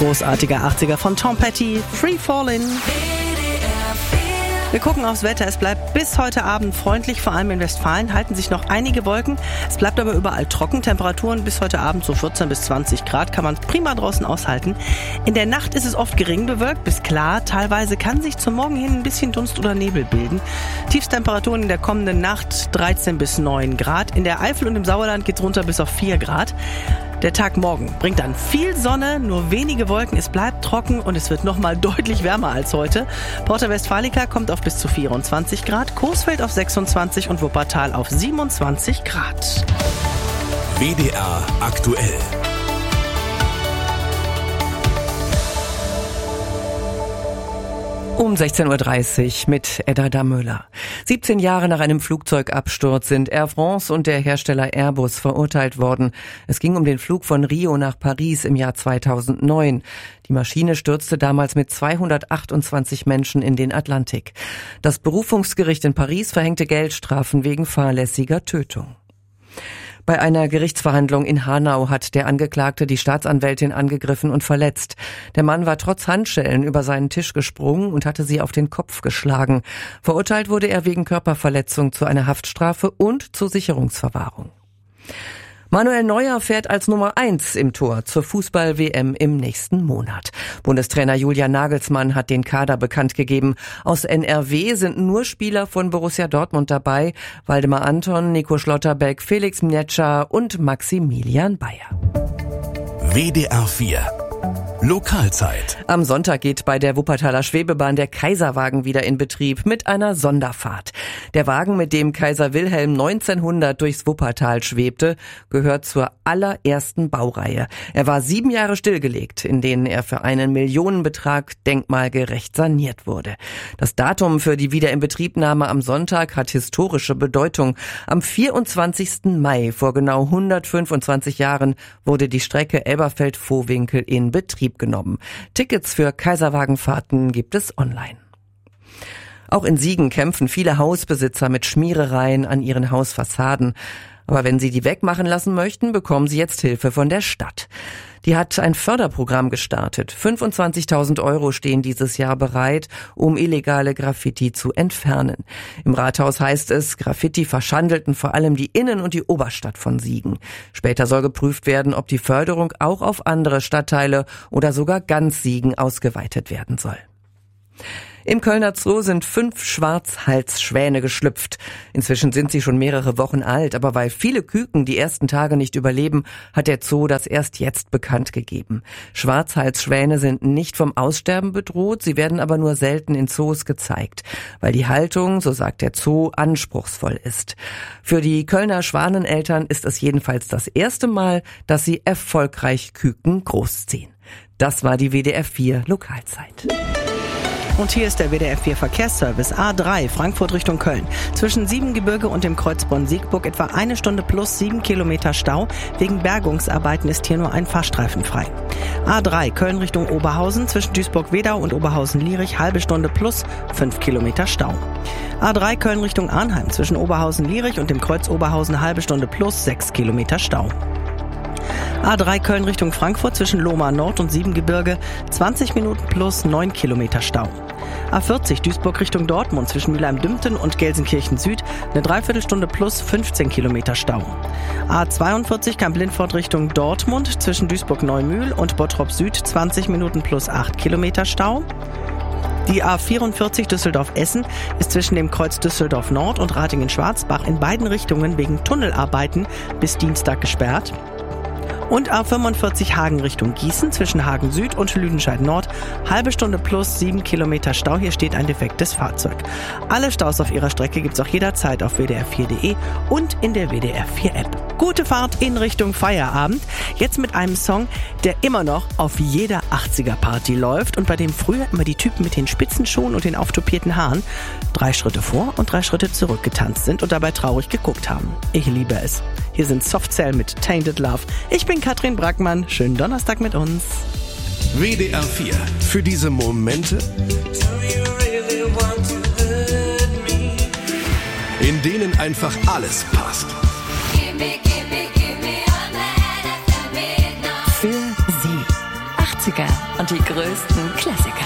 Großartiger 80er von Tom Petty, Free Fallin'. Wir gucken aufs Wetter. Es bleibt bis heute Abend freundlich, vor allem in Westfalen halten sich noch einige Wolken. Es bleibt aber überall trocken. Temperaturen bis heute Abend so 14 bis 20 Grad, kann man prima draußen aushalten. In der Nacht ist es oft gering bewölkt bis klar. Teilweise kann sich zum Morgen hin ein bisschen Dunst oder Nebel bilden. Tiefstemperaturen in der kommenden Nacht 13 bis 9 Grad. In der Eifel und im Sauerland geht es runter bis auf 4 Grad. Der Tag morgen bringt dann viel Sonne, nur wenige Wolken, es bleibt trocken und es wird nochmal deutlich wärmer als heute. Porta Westfalica kommt auf bis zu 24 Grad, Coesfeld auf 26 und Wuppertal auf 27 Grad. WDR aktuell. Um 16.30 Uhr mit Edda Damöller. 17 Jahre nach einem Flugzeugabsturz sind Air France und der Hersteller Airbus verurteilt worden. Es ging um den Flug von Rio nach Paris im Jahr 2009. Die Maschine stürzte damals mit 228 Menschen in den Atlantik. Das Berufungsgericht in Paris verhängte Geldstrafen wegen fahrlässiger Tötung. Bei einer Gerichtsverhandlung in Hanau hat der Angeklagte die Staatsanwältin angegriffen und verletzt. Der Mann war trotz Handschellen über seinen Tisch gesprungen und hatte sie auf den Kopf geschlagen. Verurteilt wurde er wegen Körperverletzung zu einer Haftstrafe und zur Sicherungsverwahrung. Manuel Neuer fährt als Nummer 1 im Tor zur Fußball-WM im nächsten Monat. Bundestrainer Julian Nagelsmann hat den Kader bekannt gegeben. Aus NRW sind nur Spieler von Borussia Dortmund dabei. Waldemar Anton, Nico Schlotterbeck, Felix Mnetscher und Maximilian Bayer. WDR 4 Lokalzeit. Am Sonntag geht bei der Wuppertaler Schwebebahn der Kaiserwagen wieder in Betrieb mit einer Sonderfahrt. Der Wagen, mit dem Kaiser Wilhelm 1900 durchs Wuppertal schwebte, gehört zur allerersten Baureihe. Er war 7 Jahre stillgelegt, in denen er für einen Millionenbetrag denkmalgerecht saniert wurde. Das Datum für die Wiederinbetriebnahme am Sonntag hat historische Bedeutung. Am 24. Mai vor genau 125 Jahren wurde die Strecke Elberfeld-Vohwinkel in Betrieb genommen. Tickets für Kaiserwagenfahrten gibt es online. Auch in Siegen kämpfen viele Hausbesitzer mit Schmierereien an ihren Hausfassaden. Aber wenn sie die wegmachen lassen möchten, bekommen sie jetzt Hilfe von der Stadt. Die hat ein Förderprogramm gestartet. 25.000 € stehen dieses Jahr bereit, um illegale Graffiti zu entfernen. Im Rathaus heißt es, Graffiti verschandelten vor allem die Innen- und die Oberstadt von Siegen. Später soll geprüft werden, ob die Förderung auch auf andere Stadtteile oder sogar ganz Siegen ausgeweitet werden soll. Im Kölner Zoo sind 5 Schwarzhalsschwäne geschlüpft. Inzwischen sind sie schon mehrere Wochen alt, aber weil viele Küken die ersten Tage nicht überleben, hat der Zoo das erst jetzt bekannt gegeben. Schwarzhalsschwäne sind nicht vom Aussterben bedroht, sie werden aber nur selten in Zoos gezeigt, weil die Haltung, so sagt der Zoo, anspruchsvoll ist. Für die Kölner Schwaneneltern ist es jedenfalls das erste Mal, dass sie erfolgreich Küken großziehen. Das war die WDR 4 Lokalzeit. Und hier ist der WDR 4 Verkehrsservice A3 Frankfurt Richtung Köln. Zwischen Siebengebirge und dem Kreuz Bonn-Siegburg etwa 1 Stunde plus 7 Kilometer Stau. Wegen Bergungsarbeiten ist hier nur ein Fahrstreifen frei. A3 Köln Richtung Oberhausen zwischen Duisburg-Wedau und Oberhausen-Lierich halbe Stunde plus 5 Kilometer Stau. A3 Köln Richtung Arnheim zwischen Oberhausen-Lierich und dem Kreuz Oberhausen halbe Stunde plus 6 Kilometer Stau. A3 Köln Richtung Frankfurt zwischen Lohmar Nord und Siebengebirge 20 Minuten plus 9 Kilometer Stau. A40 Duisburg Richtung Dortmund zwischen Mülheim-Dümpten und Gelsenkirchen Süd eine Dreiviertelstunde plus 15 Kilometer Stau. A42 Kamp-Lindfort Richtung Dortmund zwischen Duisburg-Neumühl und Bottrop Süd 20 Minuten plus 8 Kilometer Stau. Die A44 Düsseldorf-Essen ist zwischen dem Kreuz Düsseldorf Nord und Ratingen-Schwarzbach in beiden Richtungen wegen Tunnelarbeiten bis Dienstag gesperrt. Und A45 Hagen Richtung Gießen zwischen Hagen Süd und Lüdenscheid Nord. Halbe Stunde plus 7 Kilometer Stau. Hier steht ein defektes Fahrzeug. Alle Staus auf ihrer Strecke gibt's auch jederzeit auf wdr4.de und in der WDR 4 App. Gute Fahrt in Richtung Feierabend. Jetzt mit einem Song, der immer noch auf jeder 80er Party läuft und bei dem früher immer die Typen mit den spitzen Schuhen und den auftopierten Haaren 3 Schritte vor und 3 Schritte zurück getanzt sind und dabei traurig geguckt haben. Ich liebe es. Hier sind Soft Cell mit Tainted Love. Ich bin Katrin Brackmann. Schönen Donnerstag mit uns. WDR 4. Für diese Momente, in denen einfach alles passt. Für Sie. 80er und die größten Klassiker.